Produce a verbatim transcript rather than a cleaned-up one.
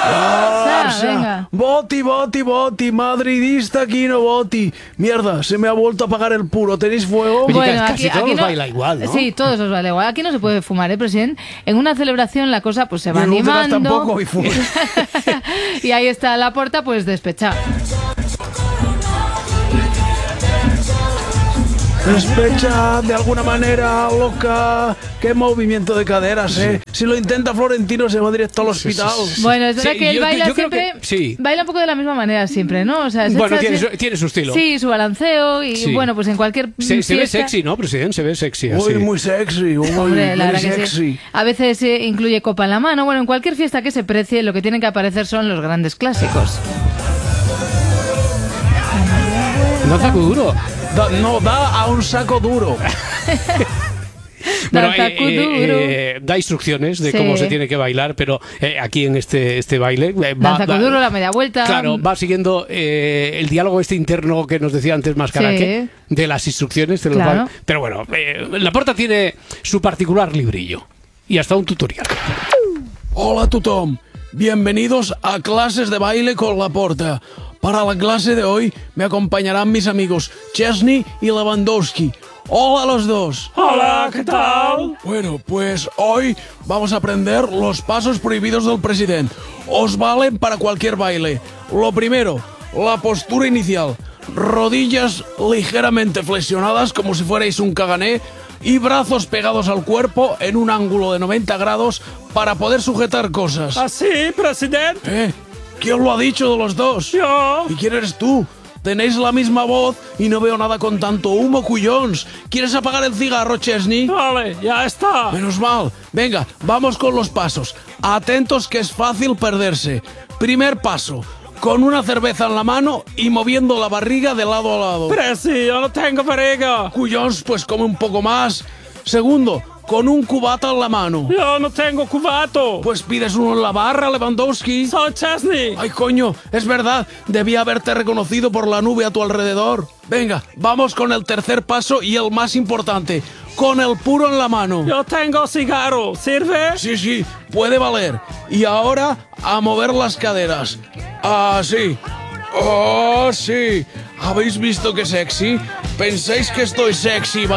Barça. venga. Boti, boti, boti, madridista aquí no boti. Mierda, se me ha vuelto a apagar el puro. ¿Tenéis fuego? Oye, Bueno, casi aquí, todos aquí os no, baila igual, ¿no? Sí, todos os baila igual. Aquí no se puede fumar, ¿eh, presidente? En una celebración la cosa pues se va Y en Úlceras animando. tampoco y fuma. Y ahí está Laporta pues despechado. Despecha de alguna manera, loca. Qué movimiento de caderas, ¿eh? Si lo intenta Florentino se va directo al hospital. Bueno, es verdad Sí, que él yo- baila yo creo siempre, que- sí. baila un poco de la misma manera siempre, ¿no? O sea, se Bueno, echa tiene así- su, tiene su estilo. Sí, su balanceo y Sí. bueno, pues en cualquier Se, se ve fiesta- sexy, ¿no, presidente? Se ve sexy así. Uy, muy sexy, uy, Hombre, la muy verdad que sexy. sí. A veces eh, incluye copa en la mano. Bueno, en cualquier fiesta que se precie, lo que tienen que aparecer son los grandes clásicos. No saco duro. Da- no, da a un saco duro. Bueno, Danzacu eh, eh, duro. eh, da instrucciones de Sí. cómo se tiene que bailar, pero eh, aquí en este, este baile eh, va, Danzacu va- duro, la media vuelta. Claro, va siguiendo eh, el diálogo este interno que nos decía antes Mascaraque, de las instrucciones de los Claro. bailes. Pero bueno, eh, Laporta tiene su particular librillo y hasta un tutorial. Hola a tothom. Bienvenidos a Clases de Baile con Laporta. Para la clase de hoy me acompañarán mis amigos Chesney y Lewandowski. Hola a los dos. Hola, ¿qué tal? Bueno, pues hoy vamos a aprender los pasos prohibidos del presidente. Os valen para cualquier baile. Lo primero, la postura inicial. Rodillas ligeramente flexionadas como si fuerais un cagané y brazos pegados al cuerpo en un ángulo de noventa grados para poder sujetar cosas. ¿Así, presidente? ¿Eh? ¿Quién lo ha dicho de los dos? Yo. ¿Y quién eres tú? Tenéis la misma voz y no veo nada con tanto humo, cuyons. ¿Quieres apagar el cigarro, Chesney? Vale, ya está. Menos mal. Venga, vamos con los pasos. Atentos que es fácil perderse. Primer paso. Con una cerveza en la mano y moviendo la barriga de lado a lado. Presi, yo no tengo barriga. Cuyons, pues come un poco más. Segundo, con un cubata en la mano. Yo no tengo cubato. Pues pides uno en la barra, Lewandowski. Soy Chesney. Ay, coño, es verdad. Debía haberte reconocido por la nube a tu alrededor. Venga, vamos con el tercer paso y el más importante. Con el puro en la mano. Yo tengo cigarro. ¿Sirve? Sí, sí, puede valer. Y ahora a mover las caderas. Así. Oh, sí. ¿Habéis visto qué sexy? ¿Pensáis que estoy sexy